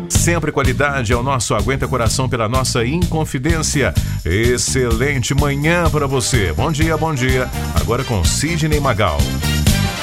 Sempre qualidade é o nosso Aguenta Coração pela nossa Inconfidência. Excelente manhã para você. Bom dia, bom dia. Agora com Sidney Magal.